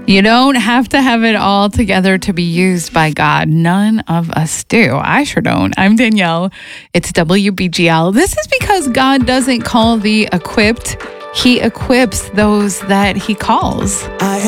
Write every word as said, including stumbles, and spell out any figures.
You don't have to have it all together to be used by God. None of us do. I sure don't. I'm Danielle. It's W B G L. This is because God doesn't call the equipped. He equips those that he calls. I